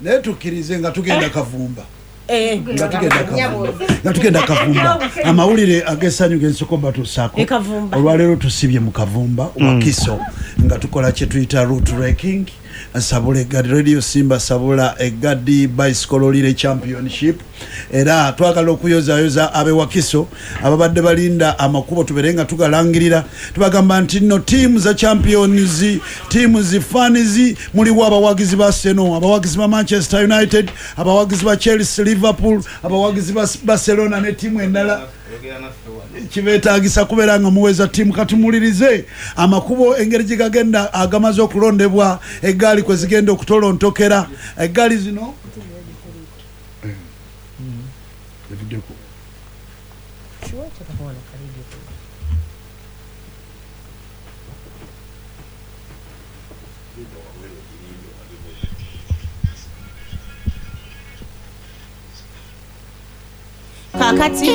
naye tukkirize nga tugenda Kavumba nga tugenda Kavumba amawulire ag'essanyu gensoko batuusaako olwaleero tusibye mu Kavumba Wakiso nga tukola kye tuyita route ranking sabula egadi Radio Simba sabula egadi bicycle relay championship era twagala okuyozayoza abe Wakiso ababadde balinda amakubo tuberenga tugalangirira tubagamba nti no team za champions team zi fans muliwo abawagizi ba Arsenal abawagizi ba Manchester United abawagizi ba Chelsea Liverpool abawagizi ba Barcelona ne team endala kibetagisa kuberanga muweza timu katumulirize amakubo engeri gigagenda agamaze okulondebwa egali kwezigenda okutolontokera egali zino kakati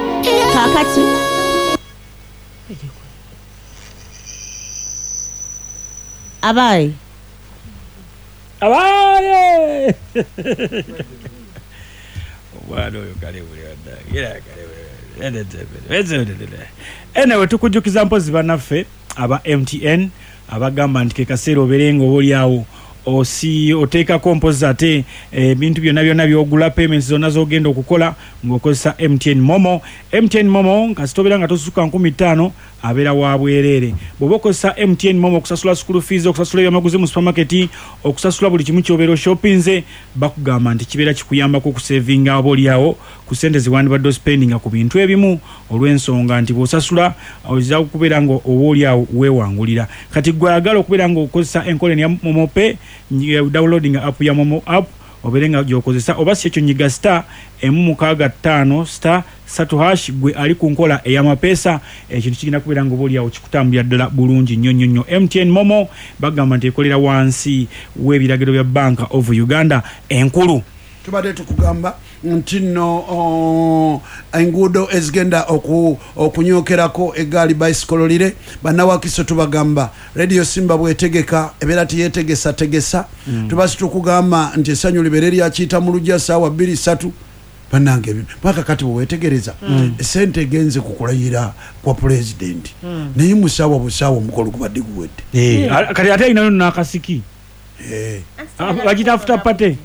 abaye wano kale enewe tukujukiza mpozi banaffe aba MTN abagamba nti ke kaseera oberenga obolyawo osi oteka kompoza ate bintu byonna byogula payments zonna zogenda okukola ngokozesa MTN Momo kasitobera nga tosuka 15 abera wabwerere bobokozesa MTN Momo okusasula school fees okusasula ebyamaguzi mu supermarket okusasula buli kimu kyobero shoppingze bakugamba nti kibeera kikuyambako okusavinga abolyawo ku sente ziwandibadde spending ku bintu ebimu olw'ensonga nti bw'osasula oza okubeera nga obolyawo weewangulira kati gwagala okubeera nga okozesa enkola ya Momo Pay downloading app ya Momo app oberenga gyokozesa oba si ekyo nyiga *165*3# gwe ali ku nkola ey'amapesa ekintu kigenda kubeera nga obolyawo kikutambulira ddala bulungi nnyo MTN Momo bagamba nti ekolera wansi w'ebiragiro bya Bank of Uganda enkulu tubadde tukugamba nti no enguudo ezigenda okunyokerako egaali bicycle lire bannawakiso tubagamba Radio Simba bwetegeka ebeera tiyetegesa tubasi tukugamba nti essanyu libeere lyakiyita mu lujja ssaawa 2-3 bannange paka kati bwewetegereza sente genze kukulayira kwa president naye musaawa busaawa omukolo gubadde guwedde kati ate ayinayo n'akasiki bagita after party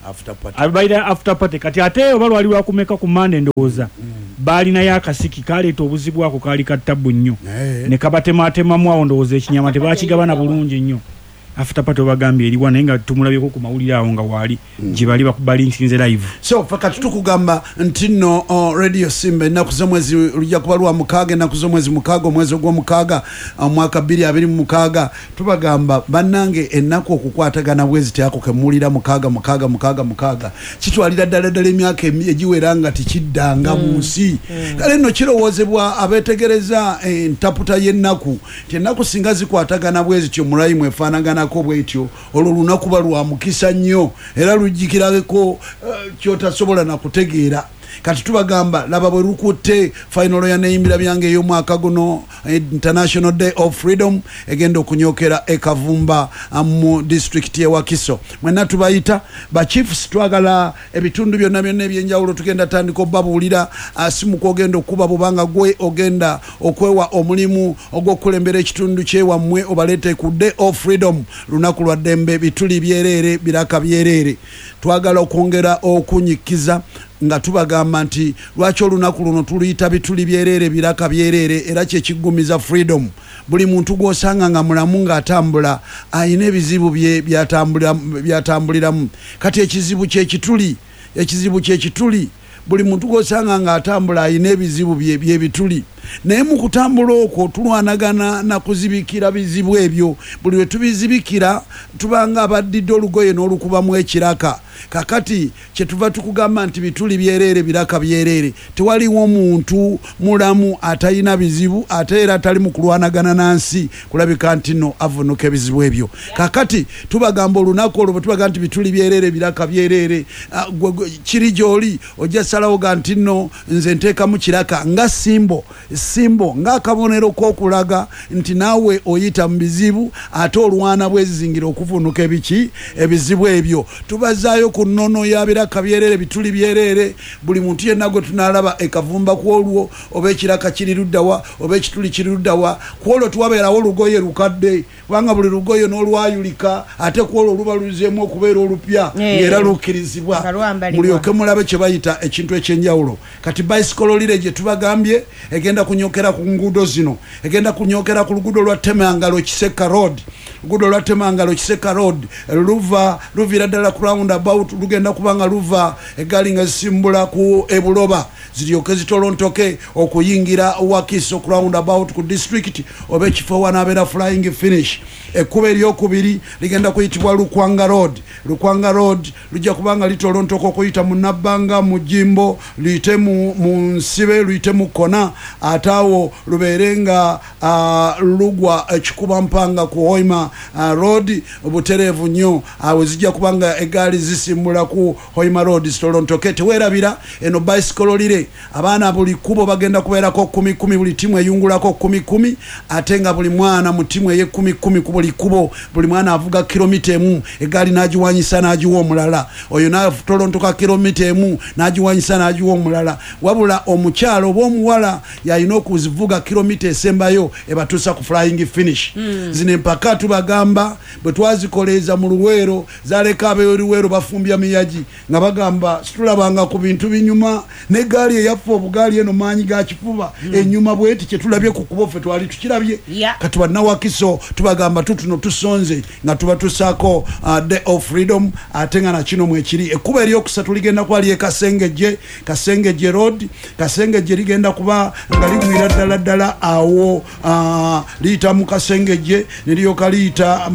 after party kati ate oba lwali lwakumeka ku Monday ndowooza balina yakasiki kaleeta obuzibu ako kaali kattabu nnyo ne kabatematemamu awo ndowooza ekinyama tebakigabana bulungi nnyo after party obagambye eriwa naye nga tumulabyeko ku mawulire awo nga waali gye bali balinkinze live so fakati tukugamba nti no Radio Simba ennaku z'omwezi lujja kuba lwa mukaaga ennaku z'omwezi mukaaga omwezi ogw'omukaaga mwaka 2026 tubagamba bannange ennaku okukwatagana bwezi teako kemuwulira mukaaga kitwalira ddala emyaka egiwera nga tikiddanga mu nsi kale nno kirowoozebwa abeetegereza entaputa y'ennaku ti ennaku singa zikwatagana bwezi tyo mulayi mwefaanagana ko bwetyo olwo lunaku balwa mukisa nnyo era lujjikirako kyotasobola na kutegeera kati tubagamba laba bwe lukutte final ya neyimbira byange ey'omwaka guno International Day of Freedom egenda okunyokera ekavumba mu district ye Wakiso mwenna tubayita ba chiefs twagala ebitundu byonna ebyenjawulo tugenda tandika obabuulira asimu kwogenda okuba bubanga gwe ogenda okwewa omulimu ogw'okulembera ekitundu kyewammwe obaleete ku Day of Freedom lunaku lwa ddembe bituli byerere biraka byerere twagala okwongera okunyikiza nga tubagamba nti lwaki olunaku luno tuluyita bituli byerere biraka byerere era kyekiggumiza freedom buli muntu gw'osanga nga mulamu ng'atambula ayina ebizibu byatambuliramu kati ekizibu kyekituli buli muntu gw'osanga ng'atambula ayina ebizibu byebituli naye mu kutambula okwo tulwanagana na kuzibikira bizibu ebyo buli we tubizibikira tubanga abaddidde olugoye n'olukubamu ekiraka kakati kyetuva tukugamba nti bituli byerere biraka byerere tewaliwo muntu mulamu atayina bizibu ate era atali mu kulwanagana nansi kulabika nti no avunuka ebizibu ebyo kakati tubagamba olunaku olwo bwe tubaga nti bituli byerere biraka byerere kiri gy'oli ojja salawo ga nti no nze nteekamu kiraka nga simbo simbo ng'akabonero k'okulaga nti naawe oyita mu bizibu ate olwana bwezizingira okuvunuka ebizibu ebyo. Tubazaayo ku nnono ya biraka byerere bituli byerere buli muntu yenna gwe tunaalaba ekavumba kwolwo oba ekiraka kiri luddawa oba ekituli kiri luddawa kwolwo tuwabeerawo olugoye lukadde kubanga buli lugoye n'olwayulika ate kwolwo luba luzeemu okubeera olupya ng'era lukkirizibwa mulyoke mulabe kye bayita ekintu ekyenjawulo. Kati bicycle gye tubagambye egenda kunyokera ku nguudo zino, egenda kunyokera ku luguudo lwa Temangalo Kiseka Road. Luguudo lwa Temangalo Kiseka Road luvira ddala ku roundabout lugenda kubanga luva eggaali nga zisimbula ku Ebuloba ziryoke zitolontoke okuyingira Wakiso ku roundabout ku district oba ekifo wanaabeera flying finish. Ekkuba eryokubiri ligenda kuyitibwa Lukwanga Road. Lukwanga Road lujja kubanga litolontoka okuyita mu Nabbanga mu Jimbo luyite mu Nsibe luyite mu Kona ate awo lubeere nga lugwa ekikuba mpanga ku Hoima Road obutereevu nnyo awo zijja kubanga eggaali zisimbula ku Hoima Road zitolontoke. Teweerabira eno bicycle lire abaana buli kubo bagenda kubeerako 10-10 buli timu eyungulako 10-10 ate nga buli mwana mu timu eye 10-10 ku buli kubo buli mwana avuga kilomita emu eggaali n'agiwanyisa n'agiwa omulala oyo n'atolontoka kilomita emu n'agiwanyisa n'agiwa omulala wabula omukyalo oba omuwala yalina okuzivuga kilomita esembayo ebatuusa ku flying finish. Zino empaka tubagamba bwe twazikoleeza mu Luweero zaleka ab'Oluweero bafumbya miyagi nga bagamba situlabanga ku bintu binyuma n'eggaali eyaffe obugaali eno maanyi ga kifuba ennyuma bweti kye tulabye ku kubo ffe twali tukirabye kati bannawakiso tubagamba tutuno tusonze nga tuba tusaako Day of Freedom ate nga nakino mwekiri. Ekkuba eryokusatu ligenda kuba lye Kasengejje Road. Kasengejje ligenda kuba nga ligwira ddala awo liyita mu Kasengejje ne lyoka liyita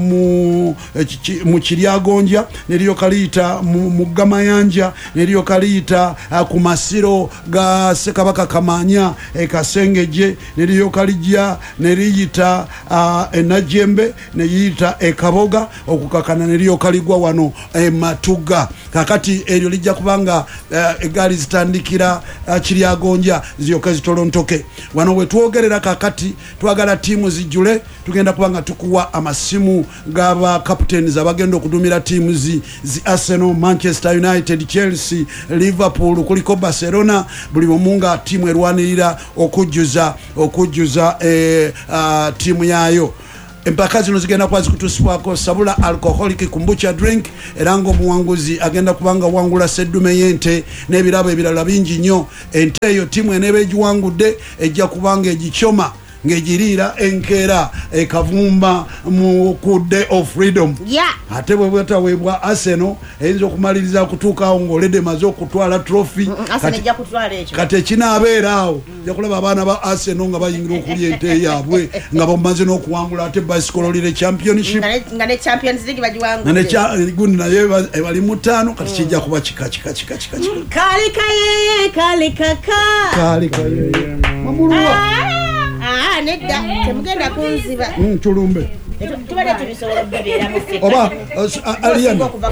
mu Kiryagonja ne lyoka liyita mu Gamayanja ne lyoka liyita ku masiro ga Ssekabaka Kamaanya Kasengejje ne lyoka lijja ne liyita Najjembe ne yiyita Kaboga okukakana ne lyoka ligwa wano Matuga. Kakati eryo lijja kubanga eggaali zitandikira Kiryagonja ziryoke zitolontoke wano we twogerera. Kakati twagala tiimu zijjule tugenda kubanga tukuwa amasimu g'aba captains abagenda okudumira tiimu zi Arsenal, Manchester United, Chelsea, Liverpool kuliko Barcelona buli omu nga tiimu erwanirira okujjuza tiimu yayo. Empaka zino zigenda kuba zikutusibwako Sabula alcoholic kombucha drink era ng'omuwanguzi agenda kubanga wangula seddume y'ente n'ebirabo ebirala bingi nnyo. Ente eyo tiimu eneeba egiwangudde ejja kubanga egikyoma ng'egiriira enkeera ekavumba ku Day of Freedom. Ate bwe bwetaweebwa Arsenal eyinza okumaliriza kutuukawo ng'oledde maze okutwala trophy kati ekinaabeera awo ojja kulaba abaana ba Arsenal nga bayingira okulya ente yaabwe nga bamaze n'okuwangula ate bicycle lire championship nga ne Champions League bagiwangudde gundi naye ebali mu ttaano kati kijja kuba kika nedda temugenda kunziba tulumbe tubadde tubisobola okubeera mu oba Aliyana